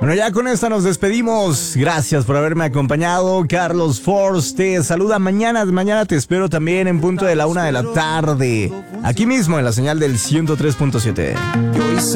Bueno, ya con esta nos despedimos. Gracias por haberme acompañado. Carlos Force te saluda mañana. Mañana te espero también en punto de la 1 de la tarde. Aquí mismo en la señal del 103.7.